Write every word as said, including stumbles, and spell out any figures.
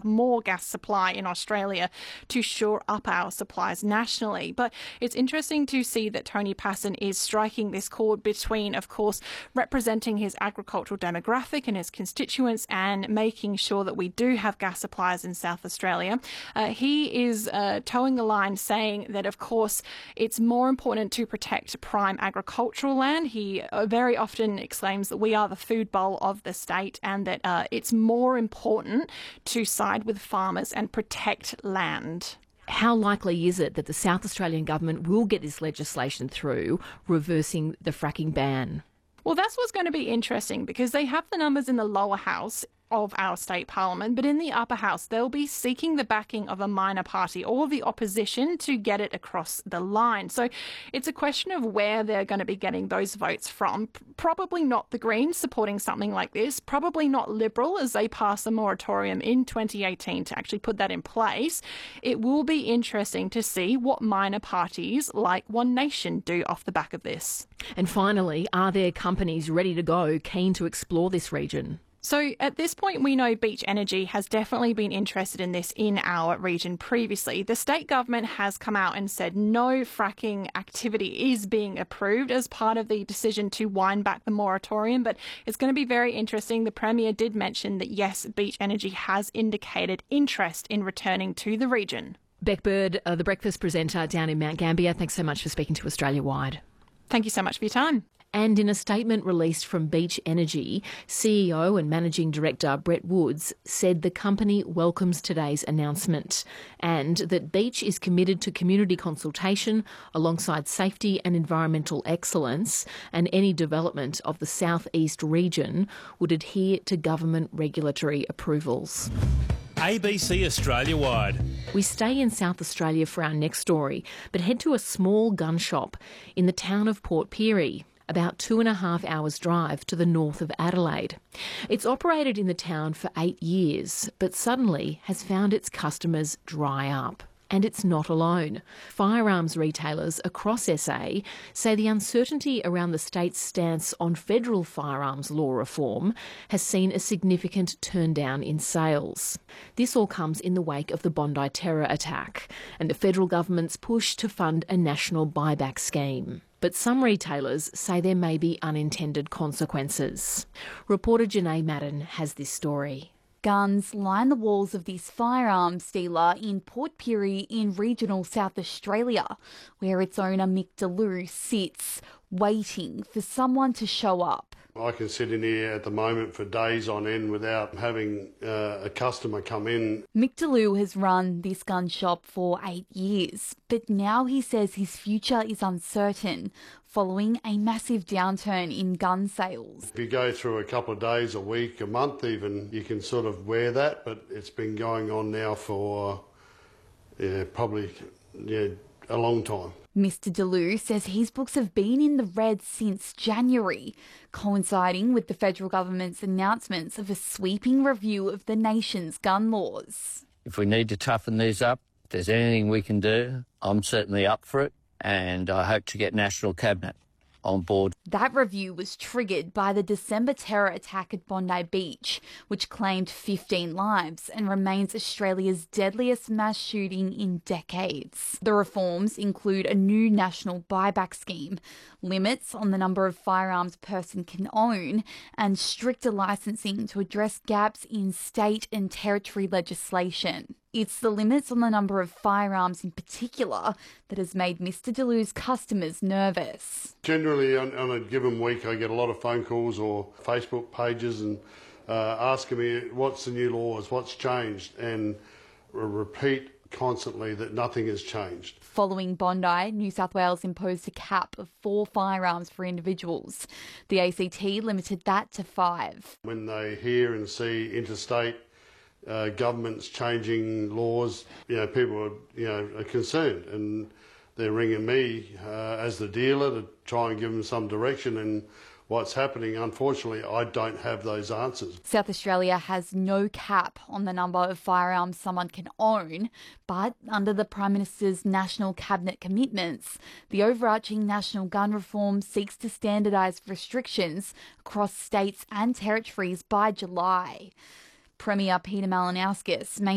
more gas supply in Australia to shore up our supplies nationally. But it's interesting to see that Tony Passon is striking this chord between, of course, representing his agricultural demographic and his constituents and making sure that we do have gas supplies in South Australia. Uh, he is uh, towing the line, saying that, of course, it's more important to protect prime agricultural land. He uh, very often exclaims that we are the food bowl of the state and that uh, it's more important to side with farmers and protect land. How likely is it that the South Australian government will get this legislation through, reversing the fracking ban? Well, that's what's going to be interesting, because they have the numbers in the lower house of our state parliament, but in the upper house they'll be seeking the backing of a minor party or the opposition to get it across the line. So it's a question of where they're going to be getting those votes from. Probably not the Greens supporting something like this, probably not Liberal as they passed a moratorium in twenty eighteen to actually put that in place. It will be interesting to see what minor parties like One Nation do off the back of this. And finally, are there companies ready to go, keen to explore this region? So at this point, we know Beach Energy has definitely been interested in this in our region previously. The state government has come out and said no fracking activity is being approved as part of the decision to wind back the moratorium, but it's going to be very interesting. The Premier did mention that, yes, Beach Energy has indicated interest in returning to the region. Bec Bird, uh, the breakfast presenter down in Mount Gambier, thanks so much for speaking to Australia Wide. Thank you so much for your time. And in a statement released from Beach Energy, C E O and Managing Director Brett Woods said the company welcomes today's announcement and that Beach is committed to community consultation alongside safety and environmental excellence, and any development of the South East region would adhere to government regulatory approvals. A B C Australia Wide. We stay in South Australia for our next story, but head to a small gun shop in the town of Port Pirie, about two and a half hours drive to the north of Adelaide. It's operated in the town for eight years, but suddenly has found its customers dry up. And it's not alone. Firearms retailers across S A say the uncertainty around the state's stance on federal firearms law reform has seen a significant turndown in sales. This all comes in the wake of the Bondi terror attack and the federal government's push to fund a national buyback scheme. But some retailers say there may be unintended consequences. Reporter Janae Madden has this story. Guns line the walls of this firearms dealer in Port Pirie in regional South Australia, where its owner Mick DeLue sits, waiting for someone to show up. I can sit in here at the moment for days on end without having uh, a customer come in. Mick DeLue has run this gun shop for eight years, but now he says his future is uncertain following a massive downturn in gun sales. If you go through a couple of days, a week, a month even, you can sort of wear that, but it's been going on now for yeah, probably yeah, a long time. Mister DeLue says his books have been in the red since January, coinciding with the federal government's announcements of a sweeping review of the nation's gun laws. If we need to toughen these up, if there's anything we can do, I'm certainly up for it, and I hope to get National Cabinet on board. That review was triggered by the December terror attack at Bondi Beach, which claimed fifteen lives and remains Australia's deadliest mass shooting in decades. The reforms include a new national buyback scheme, limits on the number of firearms a person can own, and stricter licensing to address gaps in state and territory legislation. It's the limits on the number of firearms in particular that has made Mister DeLue's customers nervous. Generally, on, on a given week, I get a lot of phone calls or Facebook pages and uh, asking me what's the new laws, what's changed, and repeat constantly that nothing has changed. Following Bondi, New South Wales imposed a cap of four firearms for individuals. The A C T limited that to five. When they hear and see interstate Uh, governments changing laws, you know, people are, you know, are concerned, and they're ringing me uh, as the dealer to try and give them some direction in what's happening. Unfortunately, I don't have those answers. South Australia has no cap on the number of firearms someone can own, but under the Prime Minister's National Cabinet commitments, the overarching national gun reform seeks to standardise restrictions across states and territories by July. Premier Peter Malinauskas